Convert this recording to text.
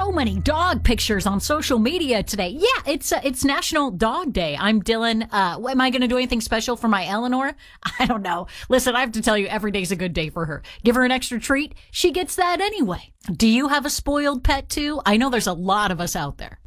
so many dog pictures on social media today. Yeah, it's National Dog Day. I'm Dylan. Am I going to do anything special for my Eleanor? I don't know. Listen, I have to tell you, every day's a good day for her. Give her an extra treat. She gets that anyway. Do you have a spoiled pet too? I know there's a lot of us out there.